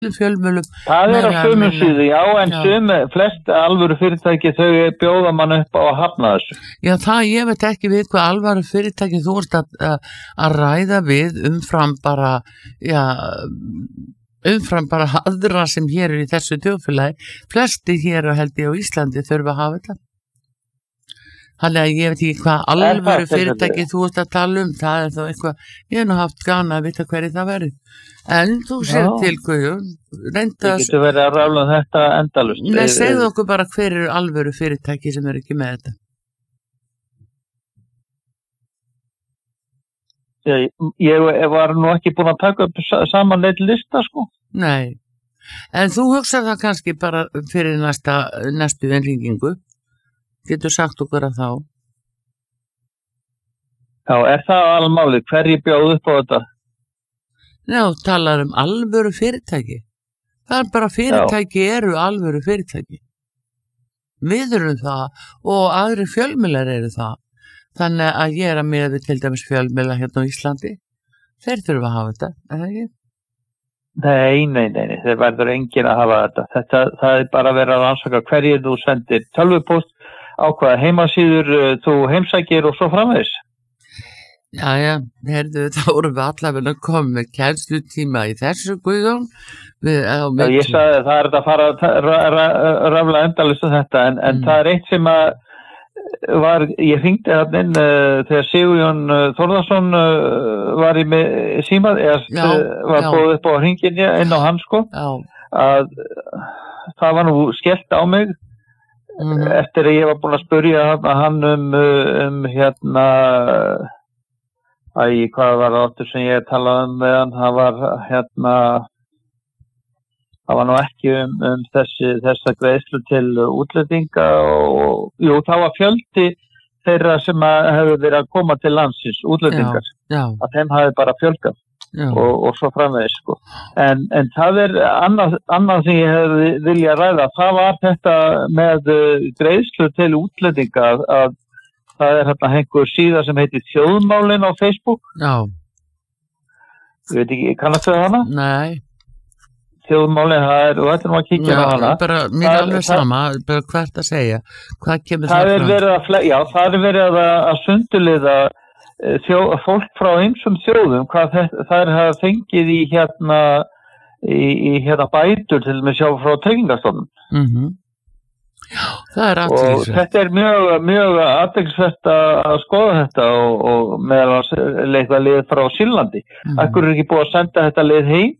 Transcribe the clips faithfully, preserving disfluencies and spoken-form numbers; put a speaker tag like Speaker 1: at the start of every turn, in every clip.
Speaker 1: fjölmiðlum.
Speaker 2: Það er á sömu síðu, já, en sömu, flest alvöru fyrirtæki þau bjóða mann upp á að hafna þessu.
Speaker 1: Já, það, ég veit ekki við hvað alvöru fyrirtæki þú ert að, að ræða við umfram bara, já, umfram bara aðra sem hér er í þessu þjóðfélagi. Flesti hér held ég á Íslandi þurfa að hafa þetta. Þannig að ég veit ekki hvað alvöru fyrirtæki þú ert að tala um, það er þá eitthvað, ég hef nú haft gana að vita hverju það verið. En þú sér til Guðjón, reynda að...
Speaker 2: Ég getur verið að rála þetta endalust.
Speaker 1: Nei, segðu okkur bara hver eru alvöru fyrirtæki sem eru ekki með þetta.
Speaker 2: Ég, ég var nú ekki búin að taka upp saman neitt lista, sko.
Speaker 1: Nei, en þú hugsar það kannski bara fyrir næsta, næstu innringingu. Getur sagt okkur að þá?
Speaker 2: Já, er það almálið? Hverju bjóð upp á þetta?
Speaker 1: Já, talar um alvöru fyrirtæki. Það er bara fyrirtæki Já. Eru alvöru fyrirtæki. Við erum það og aðri fjölmiðlar eru það. Þannig að ég er að miða við til dæmis fjölmiðla hérna á Íslandi. Þeir þurfa að hafa þetta, er það ekki?
Speaker 2: Nei, nei, nei, nei, þeir verður enginn að hafa þetta. Þetta, það er bara að vera að ansaka hverju þú sendir tölvupóst á hvaða heimasíður þú heimsækir og svo framvegis.
Speaker 1: Jæja, heyrðu, þá vorum við allavega komið með kennslutíma í þessu Guðjón. Við,
Speaker 2: Já, ég sagði að það er að fara að rafla endalist um þetta, en, en mm. það er eitt sem að var, ég hringdi þarna inn uh, þegar Sigurjón uh, Þórðarsson uh, var í með símað, eða var búið upp á hringin inn á hann, sko,
Speaker 1: Já.
Speaker 2: að uh, það var nú skellt á mig. Mm. Eftir að ég var búin að spyrja hann um, um hérna æ, hvað var það áttur sem ég talaði um með hann, það var hérna það var nú ekki um, um þessi, þessa greiðslu til útlendinga og jú, það var fjöldi þeirra sem hefur verið að koma til landsins, útlendingar,
Speaker 1: já, já.
Speaker 2: Að þeim hafi bara fjölgað. Og, og svo framvegis, sko. En, en það er annað, annað sem ég hefði vilja ræða, það var þetta með uh, greiðslu til útlendinga að, að það er hérna einhver síða sem heitir Þjóðmálin á Facebook.
Speaker 1: Já.
Speaker 2: Ég veit ekki, kannastu það hana?
Speaker 1: Nei.
Speaker 2: Þjóðmálin, það er, og þetta er nú að kíkja á hana.
Speaker 1: Bara, mér er alveg sama, bara hvert að segja. Hvað kemur
Speaker 2: það,
Speaker 1: það
Speaker 2: það frá? Að, já, það er verið að, að sunduliða Þjó, fólk frá ýmsum þjóðum hvað þær hafa fengið í hérna í, í hérna bætur til með sjá frá Tryggingastofnun.
Speaker 1: Mm-hmm. Já, það er
Speaker 2: athyglisvert. Og þetta er mjög, mjög athyglisvert að skoða þetta og, og meðal að leita lið frá Sýrlandi. Mm-hmm. Akkur er ekki búið að senda þetta lið heim?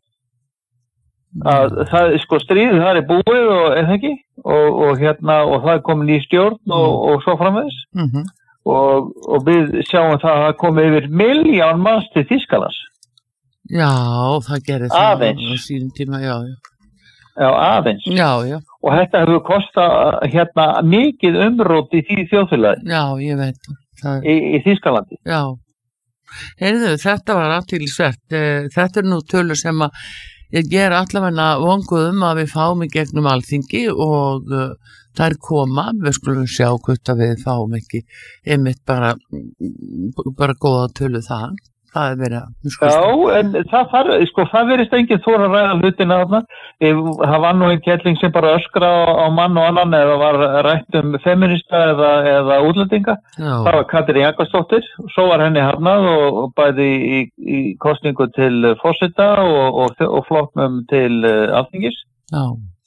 Speaker 2: Að mm-hmm. það, sko, stríðið það er búið og er það ekki? Og, og hérna, og það er komin í stjórn og, mm-hmm. og svo framvegis.
Speaker 1: Mhm.
Speaker 2: Og, og við sjáum það að það komi yfir miljón manns til Þýskalands.
Speaker 1: Já, það gerir það aðeins á sínum tíma, já, já.
Speaker 2: Já, aðeins.
Speaker 1: Já, já.
Speaker 2: Og þetta hefur kostað hérna mikið umrót í því þjóðfélagi.
Speaker 1: Já, ég veit. Það...
Speaker 2: Í, í Þýskalandi.
Speaker 1: Já. Heyrðu, þetta var athyglisvert. Þetta er nú tölur sem að ég ger allavega vonguðum að við fáum í gegnum Alþingi og uh, þær koma, við skulum sjá hvort að við fáum ekki einmitt bara, bara góða tölu það. Það er verið að...
Speaker 2: Já, en það, það, sko, það verist enginn þóra að ræða hlutina þarna. Það var nú einn kettling sem bara öskra á, á mann og annan eða var rætt um feminista eða, eða útlendinga.
Speaker 1: Já.
Speaker 2: Það var Katrín Jakobsdóttir. Svo var henni harnað og, og bæði í, í kosningu til forseta og, og, og flokknum til uh, Alþingis.
Speaker 1: Já.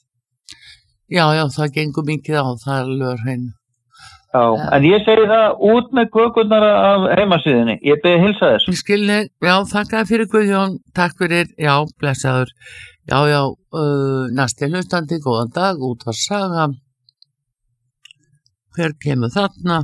Speaker 1: Já, já, það gengur mikið á, það er lögur hreinu.
Speaker 2: Já, en ég segi það út með kökurnar af heimasíðinni. Ég beði hilsa þess.
Speaker 1: Ég skilni, já, þakka fyrir Guðjón, takk fyrir, já, blessaður. Já, já, uh, næsti hlustandi, góðan dag, út var saga. Hver kemur þarna?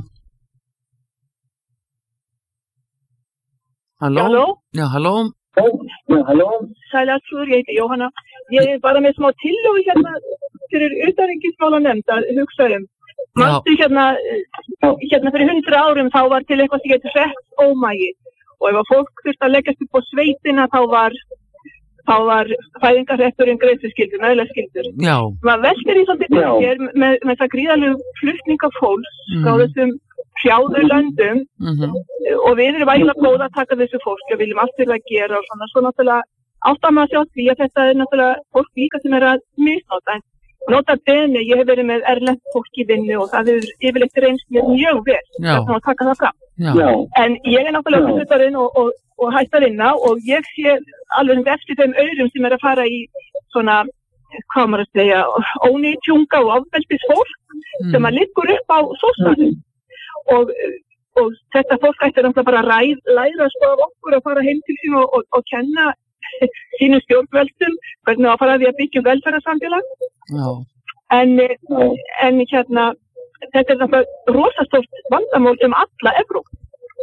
Speaker 1: Halló?
Speaker 3: Halló?
Speaker 1: Já, halló?
Speaker 3: Já, halló? Sælatsur, ég heiti Jóhanna. Ég er bara með smá tillögu hérna fyrir utanríkismálanefnd að hugsa um. Manstu hérna, hérna fyrir hundra árum þá var til eitthvað sem getur sett ómægi og ef að fólk þurfti að leggjast upp á sveitina þá var, þá var fæðingarrétturinn greiðsluskyldur, meðlagsskyldur.
Speaker 1: Já.
Speaker 3: Maður veltir í svolítið til hér með, með það gríðalegu flutninga fólks mm. frá þessum hrjáðu löndum
Speaker 1: mm-hmm.
Speaker 3: og við erum vægilega góða að taka þessu fólk og viljum allt til að gera og svona, svo náttúrulega átta maður sjá því að þetta er náttúrulega fólk líka sem er að misnota. Nota bene, ég hef verið með erlent fólk í vinnu og það hefur yfirleitt reynst mér mjög vel. Það er að taka það fram.
Speaker 1: Já.
Speaker 3: En ég er náttúrulega fulltrúinn og, og, og hæstarinna og ég sé alveg eftir þeim aurum sem er að fara í svona, hvað maður að segja, ónýtjunga og ofbeldis fólk mm. sem að liggur upp á sósnanum. Og, og þetta fólk ættir náttúrulega bara að ræð, læra svo af okkur að fara heim til sín og, og, og kenna sínum stjórnvöldum hvernig að fara að því að byggja velferðarsamfélag.
Speaker 1: Já.
Speaker 3: En, en hérna, þetta er náttúrulega rosastórt vandamál um alla Evrópu.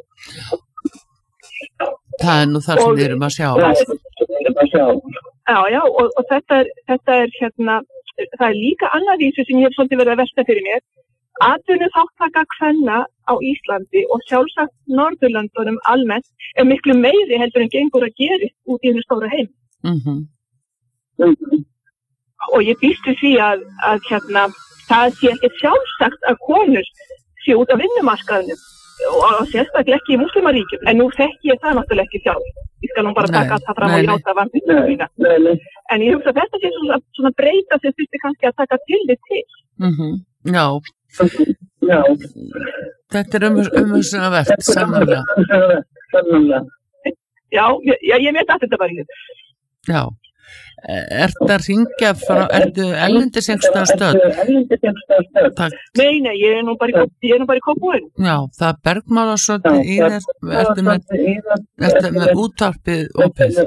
Speaker 1: Það er nú það sem við erum að sjá.
Speaker 3: Já, já, og, og þetta, er, þetta er hérna, það er líka annað vísu sem ég hef svolítið verið að velta fyrir mér. Atvinnur þáttaka kvenna á Íslandi og sjálfsagt Norðurlöndunum almennt er miklu meiri heldur en gengur að gera út í hennu stóra heim.
Speaker 1: Mhm.
Speaker 3: Mm og ég býst við því að, að hérna, það sé ekki sjálfsagt að konur sé út af vinnumarkaðnum og sérstaklega ekki í múslimaríkjum, en nú þekki ég það náttúrulega ekki sjálf. Ég skal nú bara taka það fram og játa vandinu mína. En ég hugsa að þetta sé svona, svona breyta sem þurfti kannski að taka tillit til.
Speaker 1: Mhm. Já. Já. Þetta er umhugsunarvert, sannarlega.
Speaker 3: Já, ég, ég veit að þetta var í þetta.
Speaker 1: Já. Ertu að ringja frá, ertu ellendis einhverstaðar stöð?
Speaker 3: Nei, nei, ég er nú bara í, í Kópavogi.
Speaker 1: Já, það er bergmálasöld í þér, ertu með, ertu með útvarpið opið?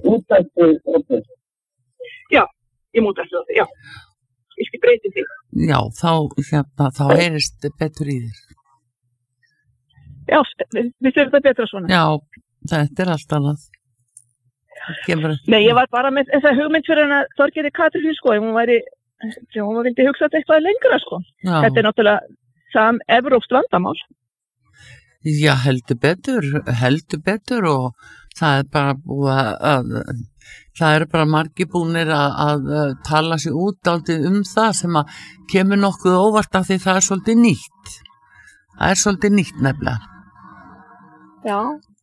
Speaker 3: Já, ég mútast það, já. Ég skal breyti því.
Speaker 1: Já, þá, hérna, þá heyrist betur í þér.
Speaker 3: Já, við séum það betra svona.
Speaker 1: Já, þetta er allt annað. Kemur.
Speaker 3: Nei, ég var bara með þessa hugmynd fyrir hana Þorgerði Katrínu, sko, hún væri, hún vildi hugsa þetta eitthvað lengra, sko. Já. Þetta er náttúrulega sam evrópskt vandamál.
Speaker 1: Já, heldur betur, heldur betur og það er bara búið að, það eru bara margir búnir að, að tala sig út aldrei um það sem að kemur nokkuð óvart af því það er svolítið nýtt. Það er svolítið nýtt nefnilega.
Speaker 3: Já.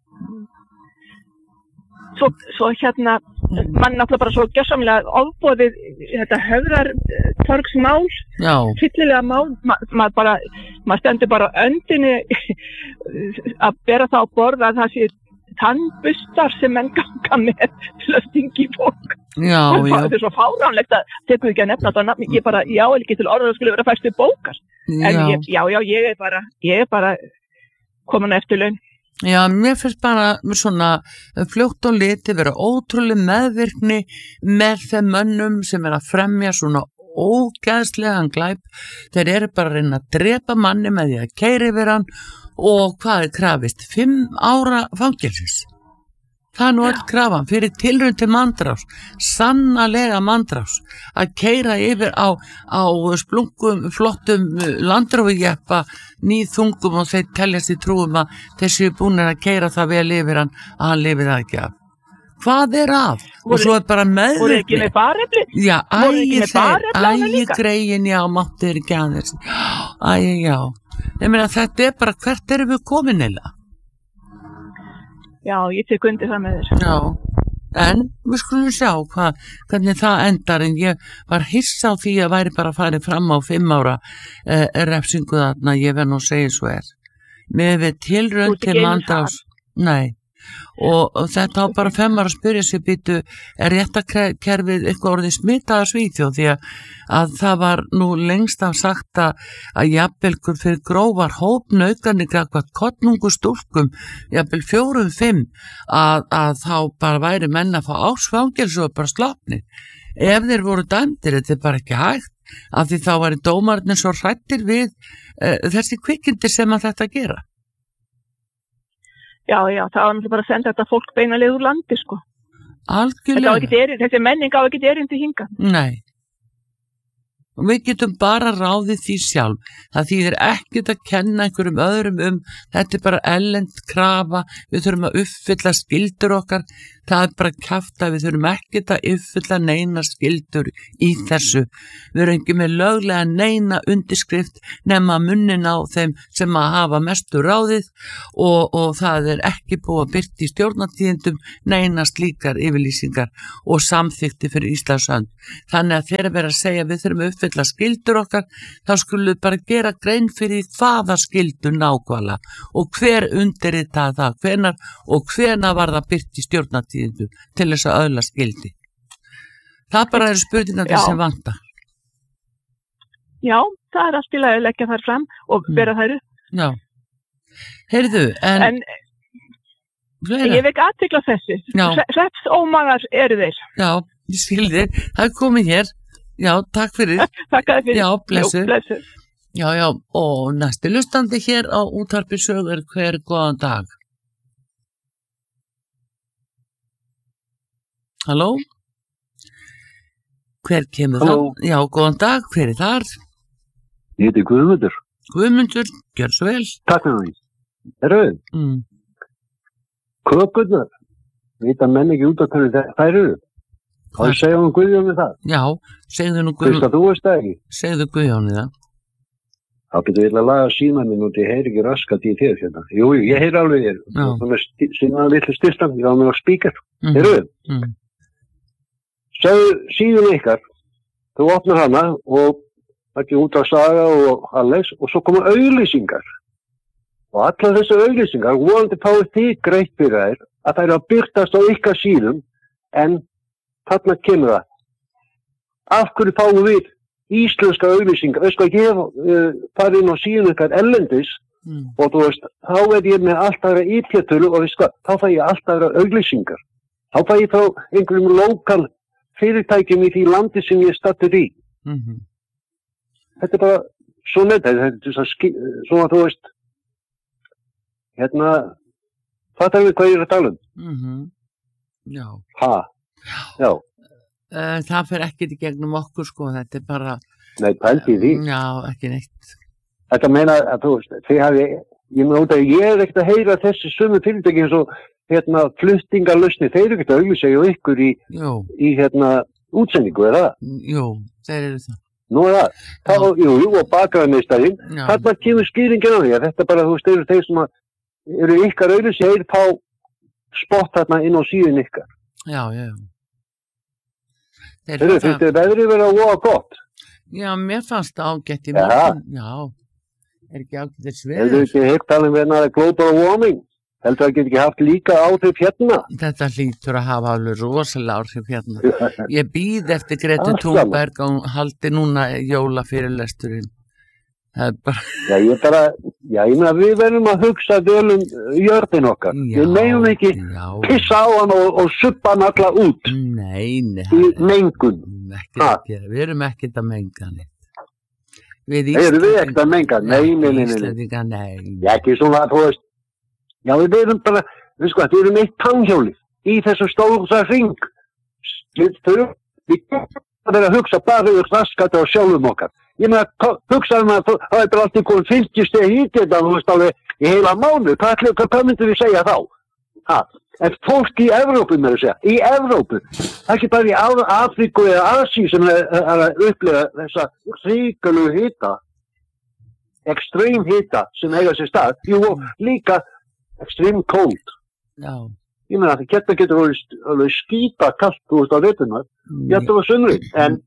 Speaker 3: Svo, svo hérna, mann náttúrulega bara svo gjörsamlega ofboðið þetta höfðartorgsmál, fyllilega mál, maður ma bara, maður stendur bara öndinni að bera það á borð að það sé tannbustar sem menn ganga með til að stingi í fólk.
Speaker 1: Já, já.
Speaker 3: Það er svo fáránlegt að tekur ekki að nefna þetta, ég bara, já, ekki til orða það skulle vera fæstu bókar. En ég, já, já, ég er bara, ég er bara komin eftir laun.
Speaker 1: Já, mér finnst bara svona fljótt og liti vera ótrúlega meðvirkni með þeim mönnum sem er að fremja svona ógeðslegan glæp. Þeir eru bara að reyna að drepa manni með því að keyra yfir hann og hvað er krafist? Fimm ára fangelsis. Það er nú öll krafan fyrir tilraun til manndráps, sannarlega manndráps, að keyra yfir á, á splungum, flottum landrófijeppa, nýþungum og þeir teljast í trúum að þessi er búin að keyra það vel yfir hann að hann lifi það ekki af. Hvað er af? Voru, og svo er bara meðvirkni.
Speaker 3: Voru ekki með barefli?
Speaker 1: Já, ægi þeir, ægi greiðin, já, máttir ekki aðeins. Ægi, já. Ég meina, þetta er bara, hvert erum við komin eða?
Speaker 3: Já, ég tek undir það með þér.
Speaker 1: Já, en við skulum sjá hva, hvernig það endar, en ég var hissa á því að væri bara að fara fram á fimm ára eh, refsingu þarna, ég verð nú að segja svo er. Með við tilraun til manndráps, nei, og, og þetta á bara fimm ára að spyrja sig býtu, er réttakerfið eitthvað orðið smitað að Svíþjóð, því að, að það var nú lengst af sagt að, að jafnvelgur fyrir grófar hópnauðganir hvað kollungu stúlkum, jafnvel fjórum fimm, að, að þá bara væri menn að fá ársfangelsi og bara slopni. Ef þeir voru dæmdir, þetta er bara ekki hægt, af því þá væri dómarnir svo hrættir við uh, þessi kvikindi sem að þetta gera.
Speaker 3: Já, já, það var náttúrulega bara að senda þetta fólk beinarlega úr landi, sko.
Speaker 1: Algjörlega.
Speaker 3: Erindi, þessi menning á ekki erindi hinga.
Speaker 1: Nei. Og við getum bara ráðið því sjálf. Það þýðir ekkert að kenna einhverjum öðrum um, þetta er bara ellend krafa, við þurfum að uppfylla skyldur okkar. það er bara kjafta, við þurfum ekkert að uppfylla neina skyldur í þessu, við erum ekki með löglega neina undirskrift nema munnin á þeim sem að hafa mestu ráðið og, og það er ekki búið að birta í stjórnartíðindum neina slíkar yfirlýsingar og samþykti fyrir Íslands hönd, þannig að þeir vera að segja við þurfum að uppfylla skyldur okkar, þá skulum við bara gera grein fyrir hvaða skyldur nákvæmlega og hver undirritaði það, hvenar og hvenar var það byrt í stjórnartíðindu til þess að öðla skildi. Það bara eru spurningar sem vantar.
Speaker 3: Já, það er allt í lagi að leggja þær fram og bera þær upp.
Speaker 1: Já. Heyrðu, en...
Speaker 3: En ég vek aðtekla þessu. Hreppsómagar eru þeir.
Speaker 1: Já, ég skil þér. Það er komið hér. Já, takk fyrir.
Speaker 3: Takk fyrir.
Speaker 1: Já, blessu.
Speaker 3: Jú, blessu.
Speaker 1: Já, já, og næsti lustandi hér á Útvarpi Sögur, hver góðan dag. Halló? Hver kemur
Speaker 4: Halló.
Speaker 1: það? Já, góðan dag, hver er þar?
Speaker 4: Ég heiti Guðmundur.
Speaker 1: Guðmundur, gjör svo vel.
Speaker 4: Takk fyrir því. Herru,
Speaker 1: Mm.
Speaker 4: kökurnar, vita menn ekki út af hverju þær eru. Og ég segja um Guðjóni það.
Speaker 1: Já, segðu nú
Speaker 4: Fyrst
Speaker 1: Guðjón,
Speaker 4: að þú veist það ekki.
Speaker 1: segðu Guðjóni það.
Speaker 4: Þá getur ég að laga síma minn og ég heyri ekki raskat í þér hérna. Jú, jú, ég heyri alveg þér.
Speaker 1: Já.
Speaker 4: Það er símaða litlu styrstand, ég á mig á spíkar.
Speaker 1: Mhm.
Speaker 4: Herru,
Speaker 1: Mm.
Speaker 4: segðu síðan ykkar, þú opnar hana og ekki út á Saga og Alex og svo koma auglýsingar. Og allar þessu auglýsingar, vonandi fáið þið greitt fyrir þær að þær eru að byrtast á ykkar síðum en þarna kemur það. Af hverju fáum við íslenska auglýsingar? Veist hvað, ég hef uh, farið inn á síðan ykkar ellendis
Speaker 1: Mm.
Speaker 4: og þú veist, þá er ég með allt aðra í P-tölu og veist hvað, þá fæ ég allt aðra auglýsingar. Þá fæ ég frá einhverjum lokal fyrirtækjum í því landi sem ég stattur í.
Speaker 1: Mhm.
Speaker 4: Þetta er bara svo neitt, þetta er svo, svo að þú veist, hérna, fattar við hvað ég er að tala um?
Speaker 1: Mhm. Já.
Speaker 4: Ha? Já,
Speaker 1: Uh, það fer ekkert í gegnum okkur sko, þetta er bara,
Speaker 4: nei, pældi í því.
Speaker 1: já, ekki neitt.
Speaker 4: Þetta meina að þú veist, þið hafi, ég meina út að ég er ekkert að heyra þessi sömu fyrirtæki eins og hérna fluttingarlausni, þeir eru ekkert að auglýsa hjá ykkur í,
Speaker 1: Jú,
Speaker 4: í hérna útsendingu, er það?
Speaker 1: jú, þeir eru það.
Speaker 4: Nú er það, þá, jú, jú, og bakaðarmeistarinn,
Speaker 1: Já.
Speaker 4: þarna kemur skýringin á því að þetta bara, þú veist, eru þeir sem að, eru ykkar auglýsi, þeir fá spott þarna inn á síðun ykkar.
Speaker 1: Já, já. Þeir
Speaker 4: Þeir eru,
Speaker 1: fá
Speaker 4: finnst þið veðrið vera að voða gott?
Speaker 1: Já, mér fannst það ágætt í
Speaker 4: Já.
Speaker 1: morgun. Já, er ekki ágætt þess
Speaker 4: Hefur þið
Speaker 1: veður.
Speaker 4: ekki heyrt tala um verðnaði global warming? Heldur það geti ekki haft líka áhrif hérna?
Speaker 1: Þetta hlýtur að hafa alveg rosalega áhrif hérna. Ég býð eftir Gretu
Speaker 4: Allt saman.
Speaker 1: Thunberg og hún haldi núna jólafyrirlesturinn. Það er bara,
Speaker 4: Já, ég bara, já, ég meina við verðum að hugsa vel um jörðin okkar.
Speaker 1: já,
Speaker 4: Við megum ekki
Speaker 1: já,
Speaker 4: pissa á hann og, og suppa hann alla út
Speaker 1: nei, nei,
Speaker 4: í mengun.
Speaker 1: ekki
Speaker 4: Ha?
Speaker 1: að gera. Við erum ekkert að menga neitt. Við
Speaker 4: Erum við ekkert að menga? Nei, nei, nei, nei, nei.
Speaker 1: Íslendingar, nei.
Speaker 4: Já, ekki svona að þú veist, já, við erum bara, við sko, við erum eitt tanghjóli í þessu stóra hring. Við þurfum, við þurfum að vera að hugsa bara yfir raskata og sjálfum okkar. Ég meina, hugsaðum að það er bara alltaf komið fimmtíu steg hiti þetta, þú veist alveg, í heila mánu. Hvað, hvað, hvað myndum við segja þá? Ha? En fólk í Evrópu, með að segja, í Evrópu, það er ekki bara í Af- Afríku eða Asíu sem er er að upplega þessa ríkalu hita, extreme hita sem eiga sér stað, jú, og líka extreme cold.
Speaker 1: Já.
Speaker 4: Ég meina, það getur getur alveg- alveg skýta kallt, þú veist, á veturnar, getur á sumri, en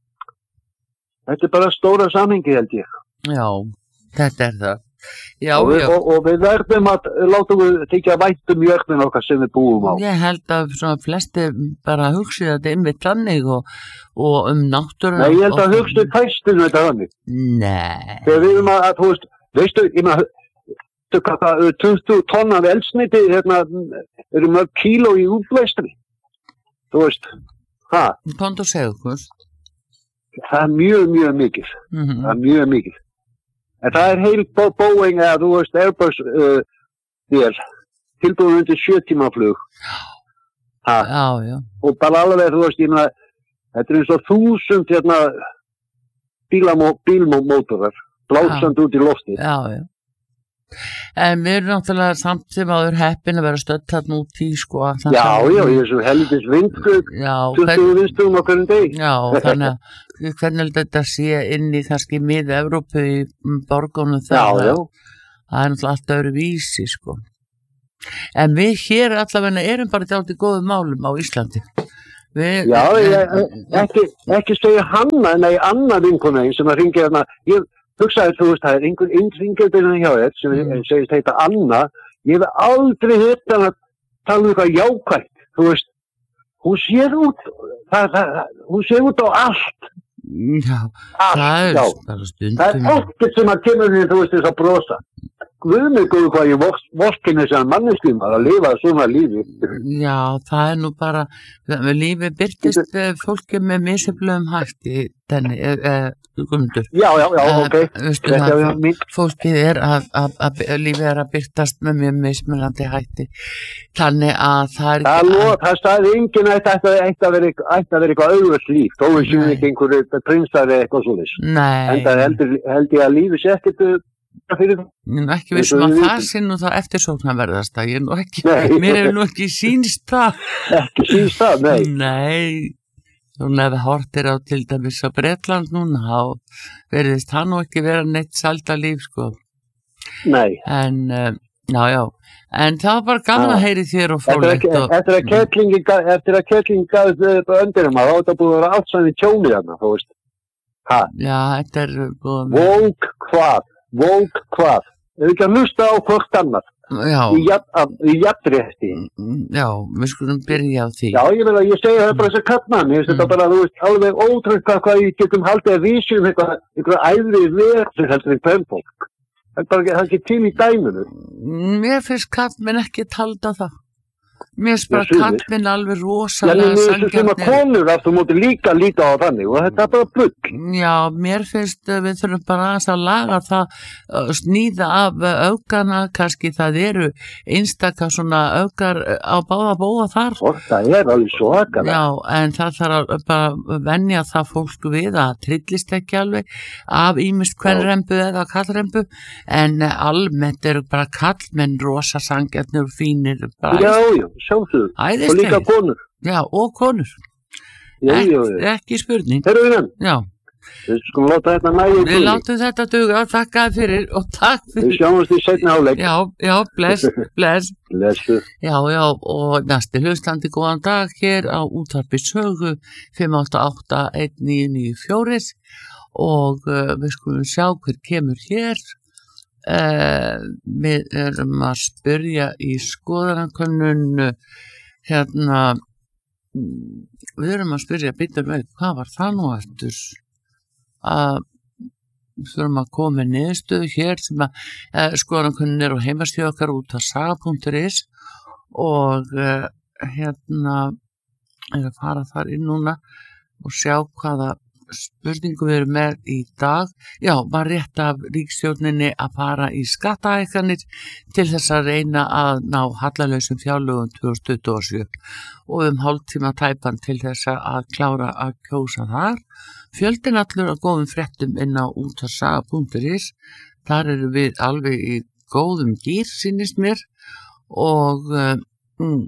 Speaker 4: þetta er bara stóra samhengi, held ég.
Speaker 1: Já, þetta er það. Já,
Speaker 4: og, við,
Speaker 1: já.
Speaker 4: og, og við verðum að láta við þykja vænt um jörðin okkar sem við búum á.
Speaker 1: Ég held að svona flesti bara hugsi þetta einmitt þannig og, og um náttúruna.
Speaker 4: Nei, ég held að hugstu fæstinu þetta þannig.
Speaker 1: Nei.
Speaker 4: Þegar við erum að, að, þú veist, veistu, ég meina, veistu hvað það, tuttugu tonn af eldsneyti, hérna, eru mörg kíló í útblæstri. Þú veist, ha,
Speaker 1: Tónd og segukust.
Speaker 4: það er mjög, mjög mikið.
Speaker 1: Mm
Speaker 4: Það er mjög mikið. En það er heil Bo- Boeing eða, þú veist, Airbus uh, þér, tilbúin undir sjö tíma flug. Ha,
Speaker 1: Já, já.
Speaker 4: og bara alveg, þú veist, ég meina, þetta er eins og þúsund, hérna, bílamó, bílmótorar, blásand út í loftið.
Speaker 1: Já, já. En við erum náttúrulega samt sem áður heppin að vera stödd þarna út í sko.
Speaker 4: Já, já, ég er svo helvitis vindskug, tuttugu vindstöðum á hverjum deg.
Speaker 1: Já, þannig að hvernig þetta sé inn í kannski mið-Evrópu í borgunum það. Já, já. Það er náttúrulega allt öðru vísi sko. En við hér allavega erum bara dálítið góðum málum á Íslandi. Við,
Speaker 4: já, ég, ekki, ekki segja Hanna, nei, Anna vinkona sem að ringi hérna, ég hugsaði, þú veist, það er einhver innringjaldurinn hjá þér sem mm. segist heita Anna, ég hef aldrei hitt hann að tala um eitthvað jákvætt, þú veist, hún sér út, það, það, hún sér út á allt.
Speaker 1: Já,
Speaker 4: allt,
Speaker 1: það er
Speaker 4: já.
Speaker 1: bara stundum.
Speaker 4: Það er ekkert sem að kemur henni, þú veist, þess að brosa. Guð mig góðu hvað ég vorkenni þessar manneskjum að lifa svona lífi.
Speaker 1: Já, það er nú bara, lífi byrtist fólki með misjöflugum hætti, þenni, eða, Guðmundur.
Speaker 4: Já, já, já, ok.
Speaker 1: Veistu það, fólkið er að, að, að, að lífið er að byrtast með mjög mismunandi hætti. Þannig að það er
Speaker 4: ekki... Það, að... það staði enginn að þetta ætti að vera eitthvað auðvöld líf, þó við séum ekki einhverju prinsari eitthvað svo þess.
Speaker 1: Nei.
Speaker 4: En það held, held ég að lífið sé ekkert fyrir það.
Speaker 1: Ekki vissum að það sé nú það eftirsóknarverðast að ég er nú ekki, mér er nú ekki sýnst það.
Speaker 4: Ekki sýnst það, nei.
Speaker 1: Nei. Svona ef við hortir á til dæmis á Bretland núna, þá verðist það nú ekki vera neitt salda líf, sko.
Speaker 4: Nei.
Speaker 1: En, uh, já, já, en það var bara gaman að heyri þér og fólkt.
Speaker 4: Eftir að kettlingi, eftir að kettlingi gafst upp öndirum að þá þetta búið að vera allt sann í tjóni þarna, þú veist. Hæ?
Speaker 1: Já, þetta er búið að...
Speaker 4: Vók hvað, vók hvað. Ef ekki að hlusta á hvort annað.
Speaker 1: Já.
Speaker 4: Í jafnrétti.
Speaker 1: Já, við skulum byrja á því.
Speaker 4: Já, ég vil að ég segja það bara þess að kattmann. Ég veist þetta bara, þú veist, alveg ótrúið hvað, hvað ég getum haldið að vísi um eitthvað, eitthvað æðrið verð sem heldur í pennfólk. Það er bara ekki til í dæminu.
Speaker 1: Mér finnst kattmenn ekki talda það. Mér finnst bara kattmenn alveg rosalega
Speaker 4: sanngjarnir. Já, mér finnst sem að konur aftur móti líka líka á þannig og þetta er bara bull.
Speaker 1: Já, mér finnst við þurfum bara aðeins að laga það, sníða af öfgana, kannski það eru einstaka svona öfgar á báða bóða þar.
Speaker 4: Og það er alveg svo öfgar.
Speaker 1: Já, en það þarf bara að venja það fólk við að trillist ekki alveg af ýmist kvenrembu eða kallrembu, en almennt eru bara kallmenn rosa sanngjarnir og fínir.
Speaker 4: Já, já. Sjálfsögðu, og líka konur.
Speaker 1: Já, og konur.
Speaker 4: Já,
Speaker 1: Ek,
Speaker 4: já, já.
Speaker 1: Ekki spurning.
Speaker 4: Herru við
Speaker 1: Já.
Speaker 4: Við skulum láta þetta nægja.
Speaker 1: Við látum þetta duga, þakka fyrir og takk fyrir.
Speaker 4: Við sjáumst í seinni hálfleik.
Speaker 1: Já, já, bless, bless.
Speaker 4: Blessu.
Speaker 1: Já, já, og næsti hlustandi góðan dag hér á útvarpi Sögu fimm átta átta eitt níu níu fjögur og uh, við skulum sjá hver kemur hér. Uh, við erum að spyrja í skoðanakönnun hérna við erum að spyrja bitur með hvað var það nú eftir að við þurfum að koma með niðurstöðu hér sem að uh, skoðanakönnun er á heimasíðu okkar út af saga punktur is og uh, hérna er að fara þar inn núna og sjá hvaða spurningu við erum með í dag. Já, var rétt af ríkisstjórninni að fara í skattahækkanir til þess að reyna að ná hallalausum fjárlögum tvö þúsund tuttugu og sjö og um hálftíma tæpan til þess að klára að kjósa þar. Fjöldin allur að góðum fréttum inn á útvarsaga punktur is. Þar eru við alveg í góðum gýr, sýnist mér og um,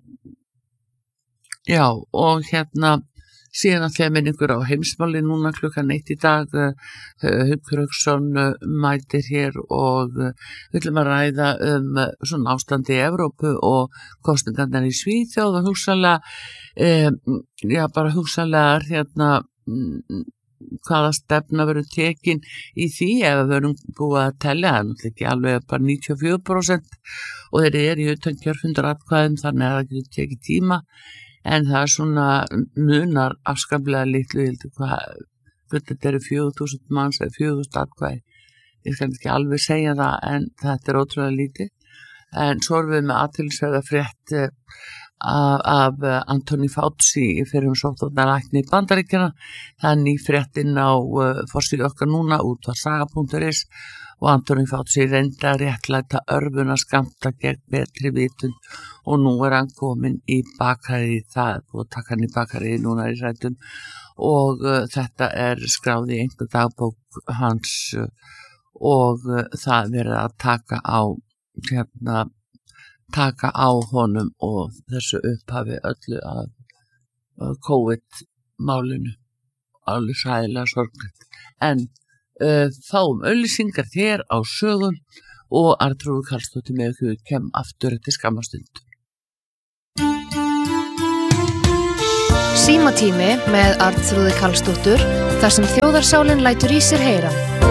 Speaker 1: já, og hérna síðan að þeim ykkur á heimsmáli núna klukkan eitt í dag uh, Haukur Hauksson uh, mætir hér og uh, við ætlum að ræða um uh, svona ástandi í Evrópu og kosningarnar í Svíþjóð og hugsanlega um, já bara hugsanlega hérna um, hvaða stefna verður tekin í því ef við verum búið að telja það er náttúrulega ekki alveg bara níutíu og fjögur prósent og þeir eru í utan kjörfundar atkvæðum þannig að það getur tekið tíma en það er svona munar afskaplega litlu, hvað, þetta eru fjögur þúsund manns eða fjögur þúsund atkvæði, ég skal ekki alveg segja það en þetta er ótrúlega lítið, en svo erum við með athyglisverða frétt af, af Anthony Fauci fyrir um sóttvarnalækni í Bandaríkjana, það er ný frétt inn á uh, forsíðu okkar núna út á saga punktur is og Anthony Fauci reyndi að réttlæta örfuna skamta gegn betri vitund og nú er hann komin í bakari það og taka hann í bakari núna í sætum og uh, þetta er skráð í einhver dagbók hans uh, og uh, það verið að taka á hérna taka á honum og þessu upphafi öllu af COVID-málinu, alveg sæðilega sorglegt. En uh, fáum auglýsingar hér á Sögun og Arnþrúður Karlsdóttir með ykkur kem aftur eftir skamma stund.
Speaker 5: Símatími með Arnþrúði Karlsdóttur þar sem þjóðarsálin lætur í sér heyra.